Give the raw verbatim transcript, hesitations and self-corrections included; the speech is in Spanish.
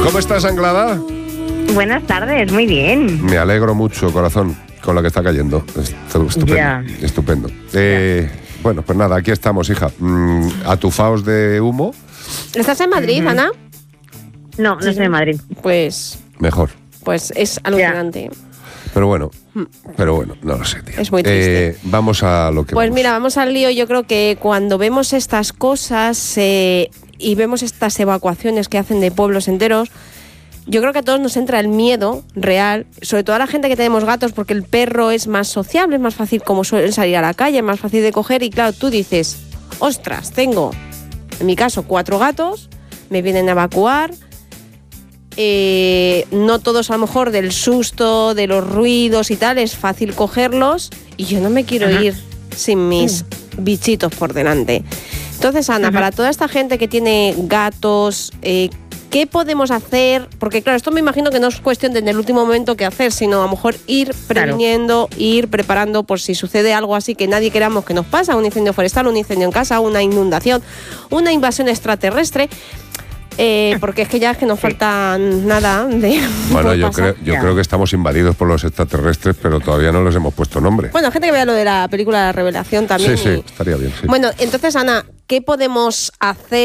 ¿Cómo estás, Anglada? Buenas tardes, muy bien. Me alegro mucho, corazón, con lo que está cayendo. Estupendo. Ya. Estupendo. Eh, bueno, pues nada, aquí estamos, hija. Mm, atufaos de humo. ¿Estás en Madrid, uh-huh. Ana? No, no sí. estoy en Madrid. Pues... Mejor. Pues es alucinante. Ya. Pero bueno, pero bueno, no lo sé, tío. Es muy triste. Eh, vamos a lo que Pues vamos. mira, vamos al lío. Yo creo que cuando vemos estas cosas eh, y vemos estas evacuaciones que hacen de pueblos enteros, yo creo que a todos nos entra el miedo real, sobre todo a la gente que tenemos gatos, porque el perro es más sociable, es más fácil como suelen salir a la calle, es más fácil de coger y claro, tú dices, ostras, tengo, en mi caso, cuatro gatos, me vienen a evacuar. Eh, no todos a lo mejor del susto, de los ruidos y tal, es fácil cogerlos y yo no me quiero Ajá. ir sin mis uh. bichitos por delante. Entonces, Ana, Ajá. para toda esta gente que tiene gatos, eh, ¿qué podemos hacer? Porque claro, esto me imagino que no es cuestión de en el último momento qué hacer, sino a lo mejor ir previniendo, claro. ir preparando por si sucede algo así que nadie queramos que nos pasa, un incendio forestal, un incendio en casa, una inundación, una invasión extraterrestre. Eh, porque es que ya es que nos falta nada de... Bueno, yo creo, yo creo que estamos invadidos por los extraterrestres, pero todavía no les hemos puesto nombre. Bueno, gente que vea lo de la película La Revelación también. Sí, y... sí, estaría bien, sí. Bueno, entonces, Ana, ¿qué podemos hacer?